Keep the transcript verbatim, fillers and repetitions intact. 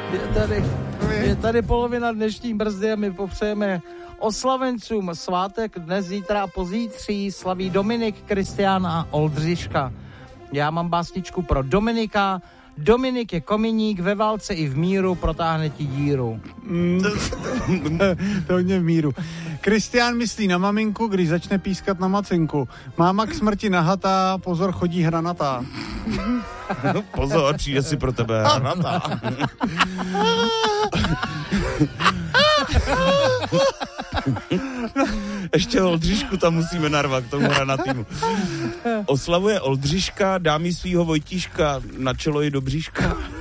Je tady, je tady polovina dnešní brzdy a my popřejeme oslavencům svátek dnes, zítra a pozítří slaví Dominik, Kristián a Oldřiška. Já mám básničku pro Dominika. Dominik je kominík, ve válce i v míru, protáhne ti díru. Mm, to hodně v míru. Kristián myslí na maminku, když začne pískat na macinku. Máma k smrti nahatá, pozor, chodí hranatá. Pozor, přijde si pro tebe hranatá. Ještě Oldřišku tam musíme narvat k tomu hranatýmu. Oslavuje Oldřiška, dá mi svýho Vojtíška, na čelo i do bříška.